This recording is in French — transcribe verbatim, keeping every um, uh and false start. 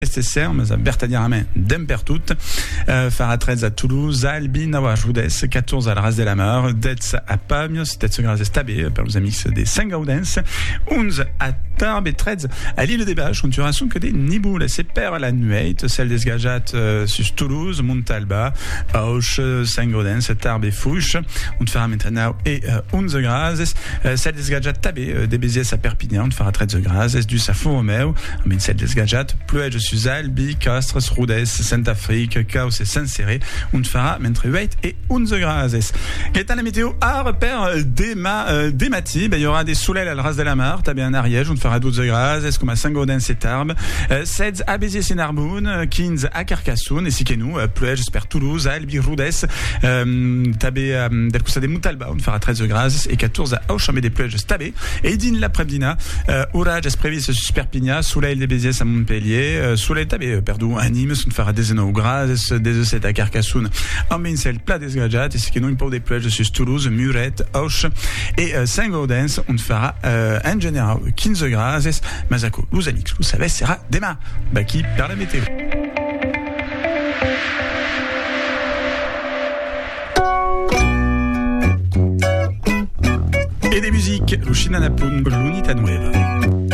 Este sermes a bertadiarament d'empertut, euh, fara treize à Toulouse, Albi, Nawa, Joudes, quatorze à la Ras de la Mer, dez à Pamios, dez graz estabé, per los amics des Saint-Gaudens, onze à Tarbes et treize à l'île des Baches, on tuera son que des Niboules, c'est per la nuit, celle des Gajat, euh, sur Toulouse, Montalba, Auch, Saint-Gaudens, Tarbes et Fouche, on fera maintenant et euh, onze graz, euh, celle des Gajat Tabé, euh, des Béziers à Perpignan, on fera treize graz, du Safon Romeo, mais celle des Gajat, Pleuge, Albi, Castres, Rodez, Saint-Afrique, Caos et Saint-Céré, on fera mentre huit et onze grazes. Quelle est la météo à repère d'Ema, euh, d'Emati, ben, il y aura des soleils à la Ras de la Mar, t'as bien en Ariège, on fera douze grazes, comme à Saint-Gaudens et Tarbes, euh, seize à Béziers et Narbonne, quinze à Carcassonne, et si que nous, euh, Pleuge, j'espère Toulouse, Albi, Rodez, euh, tabé, euh, del Coussa de Montalba, on fera treize grazes, et quatorze à Auch, mais des Pleuges tabé, et din la Prebdina, euh, Ourage, Esprévis, Perpignan, soleil des Béziers à Montpellier, euh, soleil tabé, perdou à Nîmes, on fera des nou grazes, des sept à Carcassonne, en Mincel, plat des Gajat, et c'est que nous, une pauvre des Pleuges sur Toulouse, Muret, Auch, et euh, Saint-Gaudens, on fera euh, en général quinze grazes, Mazako, vous amis, vous savez, sera demain, Baki, par la météo. Et des musiques, Lucina Napun, Lunita Nueva.